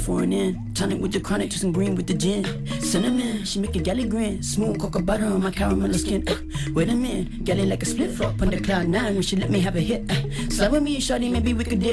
foreign in. Tonic with the chronic, just some green with the gin. Cinnamon, she make a galley grin. Smooth cocoa butter on my caramel skin. Wait a minute, galley like a split flop under cloud 9 when she let me have a hit. Slide with me, shawty, maybe we could dip.